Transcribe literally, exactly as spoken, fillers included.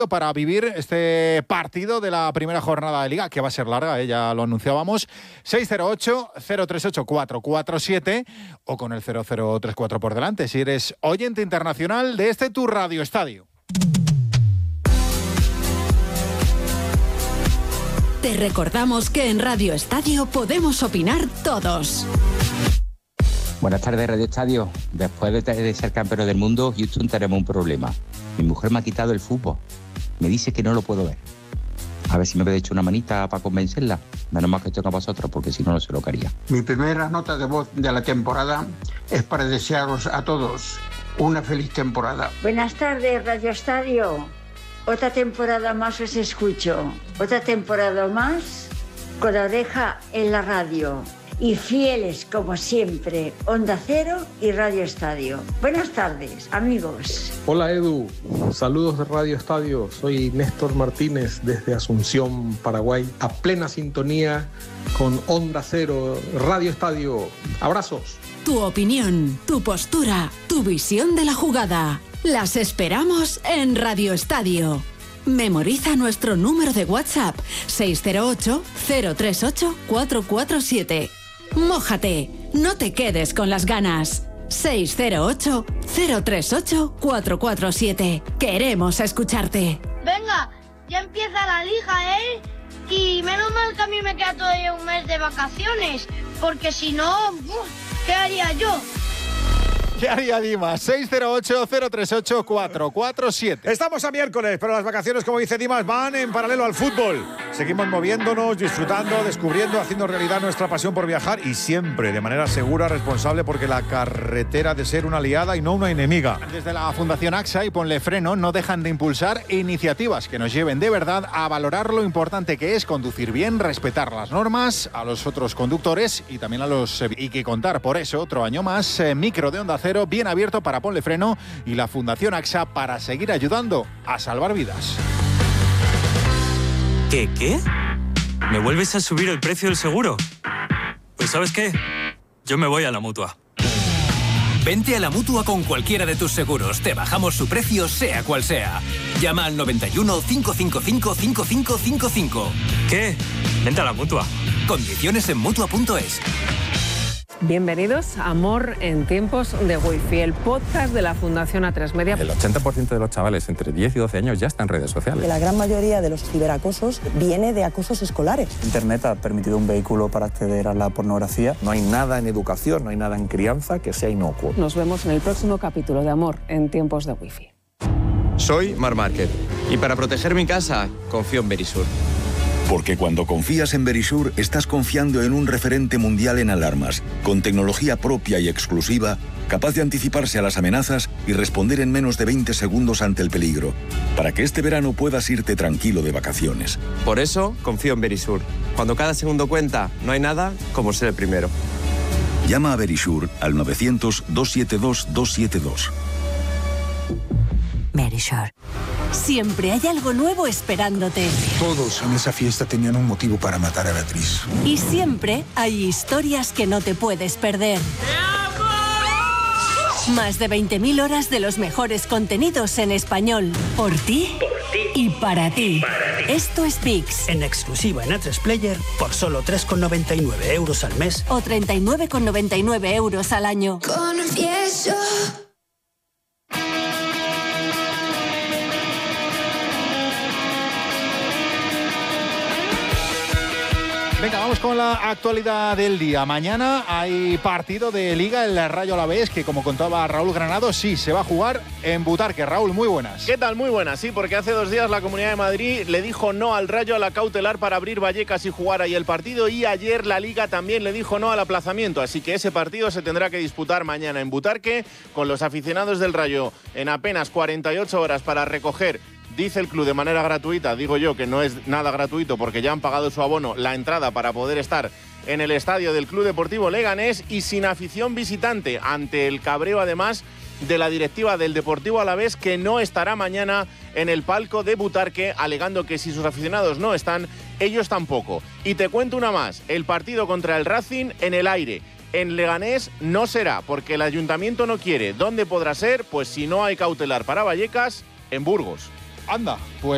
para vivir este partido de la primera jornada de Liga, que va a ser larga, ¿eh? Ya lo anunciábamos. seis cero ocho, cero tres ocho, cuatro cuatro siete o con el cero cero tres cuatro por delante, si eres oyente internacional de este tu Radio Estadio. Te recordamos que en Radio Estadio podemos opinar todos. Buenas tardes, Radio Estadio. Después de, de ser campeón del mundo, Houston, tenemos un problema. Mi mujer me ha quitado el fútbol. Me dice que no lo puedo ver. A ver si me habéis hecho una manita para convencerla. Menos mal que estoy con vosotros, porque si no, no se lo haría. Mi primera nota de voz de la temporada es para desearos a todos una feliz temporada. Buenas tardes, Radio Estadio. Otra temporada más os escucho. Otra temporada más con la oreja en la radio. Y fieles, como siempre, Onda Cero y Radio Estadio. Buenas tardes, amigos. Hola, Edu. Saludos de Radio Estadio. Soy Néstor Martínez desde Asunción, Paraguay. A plena sintonía con Onda Cero, Radio Estadio. Abrazos. Tu opinión, tu postura, tu visión de la jugada. Las esperamos en Radio Estadio. Memoriza nuestro número de WhatsApp seis cero ocho, cero tres ocho, cuatro cuatro siete. Mójate, no te quedes con las ganas. seis cero ocho, cero tres ocho, cuatro cuatro siete. Queremos escucharte. Venga, ya empieza la liga, ¿eh? Y menos mal que a mí me queda todavía un mes de vacaciones, porque si no, ¿qué haría yo? ¿Qué haría Dimas? seis cero ocho, cero tres ocho, cuatro cuatro siete. Estamos a miércoles, pero las vacaciones, como dice Dimas, van en paralelo al fútbol. Seguimos moviéndonos, disfrutando, descubriendo, haciendo realidad nuestra pasión por viajar y siempre de manera segura, responsable, porque la carretera ha de ser una aliada y no una enemiga. Desde la Fundación AXA y Ponle Freno no dejan de impulsar iniciativas que nos lleven de verdad a valorar lo importante que es conducir bien, respetar las normas, a los otros conductores y también a los... y que contar por eso otro año más, eh, micro de Onda Cero bien abierto para Ponle Freno y la Fundación AXA para seguir ayudando a salvar vidas. ¿Qué, qué? ¿Me vuelves a subir el precio del seguro? Pues ¿sabes qué? Yo me voy a la Mutua. Vente a la Mutua con cualquiera de tus seguros. Te bajamos su precio, sea cual sea. Llama al noventa y uno, cinco cinco cinco, cinco cinco cinco cinco. ¿Qué? Vente a la Mutua. Condiciones en Mutua punto es. Bienvenidos a Amor en tiempos de Wi-Fi, el podcast de la Fundación A tres Media. El ochenta por ciento de los chavales entre diez y doce años ya están en redes sociales. La gran mayoría de los ciberacosos viene de acosos escolares. Internet ha permitido un vehículo para acceder a la pornografía. No hay nada en educación, no hay nada en crianza que sea inocuo. Nos vemos en el próximo capítulo de Amor en tiempos de Wi-Fi. Soy Mar Márquez y para proteger mi casa confío en Verisur. Porque cuando confías en Verisur, estás confiando en un referente mundial en alarmas, con tecnología propia y exclusiva, capaz de anticiparse a las amenazas y responder en menos de veinte segundos ante el peligro, para que este verano puedas irte tranquilo de vacaciones. Por eso, confío en Verisur. Cuando cada segundo cuenta, no hay nada como ser el primero. Llama a Verisur al novecientos, doscientos setenta y dos, doscientos setenta y dos. Verisur. Siempre hay algo nuevo esperándote. Todos en esa fiesta tenían un motivo para matar a Beatriz. Y siempre hay historias que no te puedes perder. Más de veinte mil horas de los mejores contenidos en español. Por ti, por ti y para ti. Para ti. Esto es VIX. En exclusiva en A tres Player por solo tres con noventa y nueve euros al mes. O treinta y nueve con noventa y nueve euros al año. Confieso. Venga, vamos con la actualidad del día. Mañana hay partido de Liga, el Rayo Alavés, que como contaba Raúl Granado, sí, se va a jugar en Butarque. Raúl, muy buenas. ¿Qué tal? Muy buenas, sí, porque hace dos días la Comunidad de Madrid le dijo no al Rayo a la cautelar para abrir Vallecas y jugar ahí el partido, y ayer la Liga también le dijo no al aplazamiento, así que ese partido se tendrá que disputar mañana en Butarque, con los aficionados del Rayo en apenas cuarenta y ocho horas para recoger, dice el club de manera gratuita, digo yo que no es nada gratuito porque ya han pagado su abono, la entrada para poder estar en el estadio del Club Deportivo Leganés y sin afición visitante, ante el cabreo además de la directiva del Deportivo Alavés, que no estará mañana en el palco de Butarque, alegando que si sus aficionados no están, ellos tampoco. Y te cuento una más, el partido contra el Racing en el aire. En Leganés no será, porque el ayuntamiento no quiere. ¿Dónde podrá ser? Pues si no hay cautelar para Vallecas, en Burgos. Anda, pues